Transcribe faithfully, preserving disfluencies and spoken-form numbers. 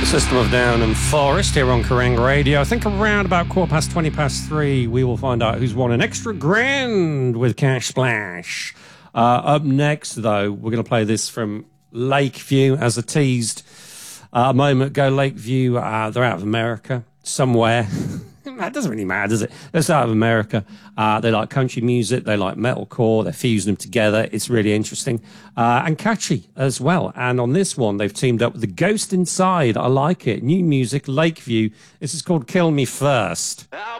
System of Down and Forest here on Kerrang Radio. I think around about quarter past twenty past three, we will find out who's won an extra grand with Cash Splash. Uh, up next, though, we're going to play this from Lakeview, as I teased uh, a moment ago. Lakeview, uh, they're out of America somewhere. That doesn't really matter, does it? They're out of America. Uh, they like country music. They like metalcore. They're fusing them together. It's really interesting uh, and catchy as well. And on this one, they've teamed up with The Ghost Inside. I like it. New music, Lakeview. This is called Kill Me First.